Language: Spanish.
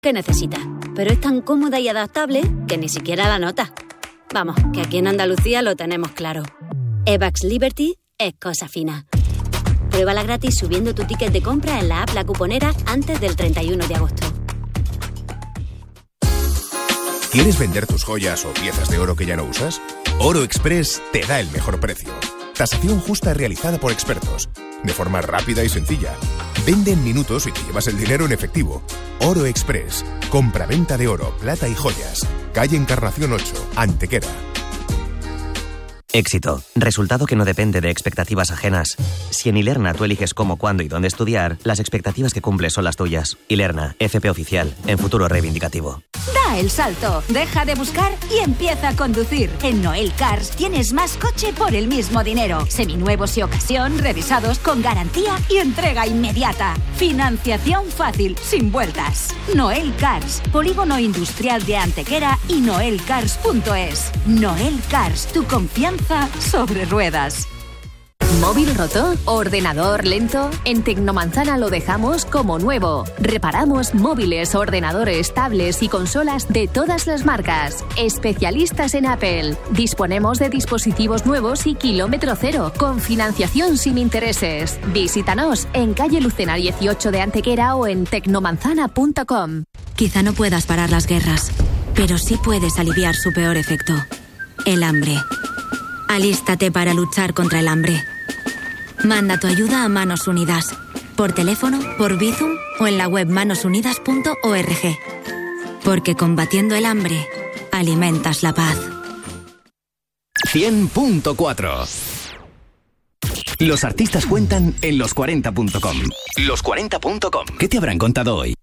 ¿Qué necesitas? Pero es tan cómoda y adaptable que ni siquiera la notas. Vamos, que aquí en Andalucía lo tenemos claro. Evax Liberty es cosa fina. Pruébala gratis subiendo tu ticket de compra en la app La Cuponera antes del 31 de agosto. ¿Quieres vender tus joyas o piezas de oro que ya no usas? Oro Express te da el mejor precio. Tasación justa realizada por expertos. De forma rápida y sencilla. Vende en minutos y te llevas el dinero en efectivo. Oro Express. Compra-venta de oro, plata y joyas. Calle Encarnación 8, Antequera. Éxito. Resultado que no depende de expectativas ajenas. Si en Ilerna tú eliges cómo, cuándo y dónde estudiar, las expectativas que cumples son las tuyas. Ilerna, FP Oficial, en futuro reivindicativo. Da el salto, deja de buscar y empieza a conducir. En Noel Cars tienes más coche por el mismo dinero. Seminuevos y ocasión, revisados con garantía y entrega inmediata. Financiación fácil, sin vueltas. Noel Cars, Polígono Industrial de Antequera y noelcars.es. Noel Cars, tu confianza sobre ruedas. ¿Móvil roto? ¿Ordenador lento? En Tecnomanzana lo dejamos como nuevo. Reparamos móviles, ordenadores, tablets y consolas de todas las marcas. Especialistas en Apple. Disponemos de dispositivos nuevos y kilómetro cero, con financiación sin intereses. Visítanos en calle Lucena 18 de Antequera o en tecnomanzana.com. Quizá no puedas parar las guerras, pero sí puedes aliviar su peor efecto: el hambre. Alístate para luchar contra el hambre. Manda tu ayuda a Manos Unidas, por teléfono, por Bizum o en la web manosunidas.org. Porque combatiendo el hambre, alimentas la paz. 100.4. Los artistas cuentan en los40.com. Los40.com. ¿Qué te habrán contado hoy?